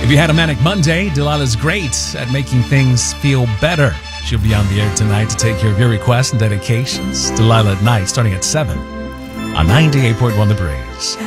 If you had a manic Monday, Delilah's great at making things feel better. She'll be on the air tonight to take care of your requests and dedications. Delilah at night, starting at 7 on 98.1 The Breeze.